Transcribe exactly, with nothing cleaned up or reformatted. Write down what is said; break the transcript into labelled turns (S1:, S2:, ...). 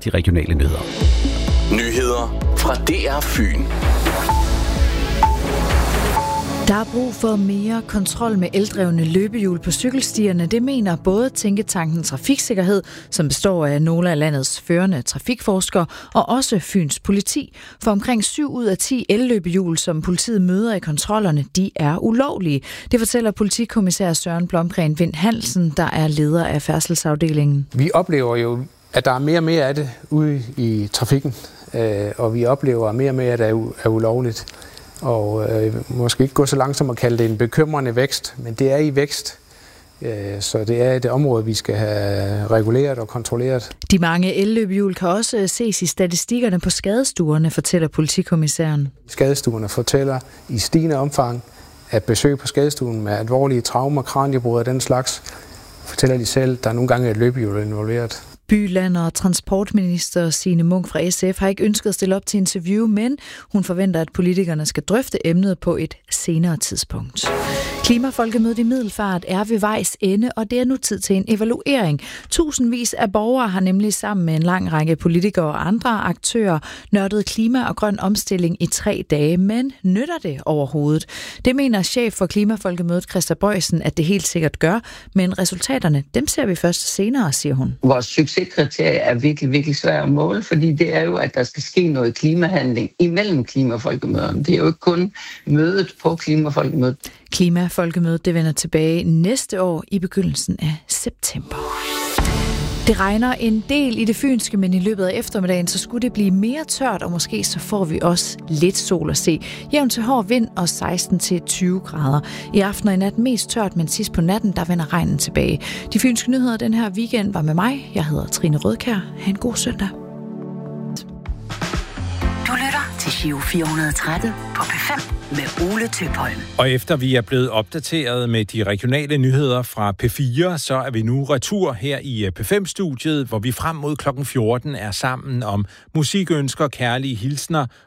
S1: de regionale nyheder.
S2: Nyheder fra D R Fyn.
S3: Der er brug for mere kontrol med eldrevne løbehjul på cykelstierne. Det mener både Tænketanken Trafiksikkerhed, som består af nogle af landets førende trafikforskere, og også Fyns politi. For omkring syv ud af ti elløbehjul, som politiet møder i kontrollerne, de er ulovlige. Det fortæller politikommissær Søren Blomgren Vind Hansen, der er leder af færdselsafdelingen.
S4: Vi oplever jo, at der er mere og mere af det ude i trafikken, og vi oplever mere og mere, at det er ulovligt. Og øh, måske ikke gå så langt som at kalde det en bekymrende vækst, men det er i vækst. Øh, så det er et område, vi skal have reguleret og kontrolleret.
S3: De mange elløbehjul kan også ses i statistikkerne på skadestuerne, fortæller politikommissæren.
S4: Skadestuerne fortæller i stigende omfang, at besøg på skadestuen med alvorlige traumer, kraniebrud og den slags, fortæller de selv, der er nogle gange et løbehjul involveret.
S3: Byland og transportminister Signe Munk fra S F har ikke ønsket at stille op til interview, men hun forventer, at politikerne skal drøfte emnet på et senere tidspunkt. Klimafolkemødet i Middelfart er ved vejs ende, og det er nu tid til en evaluering. Tusindvis af borgere har nemlig sammen med en lang række politikere og andre aktører nørdet klima og grøn omstilling i tre dage, men nytter det overhovedet? Det mener chef for Klimafolkemødet Christa Bøjsen, at det helt sikkert gør, men resultaterne, dem ser vi først senere, siger hun.
S5: Vores succeskriterie er virkelig, virkelig svært at måle, fordi det er jo, at der skal ske noget klimahandling imellem klimafolkemøderne. Det er jo ikke kun mødet på klimafolkemødet.
S3: Klimafolkemødet det vender tilbage næste år i begyndelsen af september. Det regner en del i det fynske, men i løbet af eftermiddagen, så skulle det blive mere tørt, og måske så får vi også lidt sol at se. Jævn til hård vind og seksten til tyve grader. I aften og i nat mest tørt, men sidst på natten, der vender regnen tilbage. De fynske nyheder den her weekend var med mig. Jeg hedder Trine Rødkjær. Ha' en god søndag.
S6: Du lytter til Giro fire hundrede og tretten på P fem med Ole Tøpholm.
S7: Og efter vi er blevet opdateret med de regionale nyheder fra P fire, så er vi nu retur her i P fem-studiet, hvor vi frem mod klokken fjorten er sammen om musikønsker, kærlige hilsner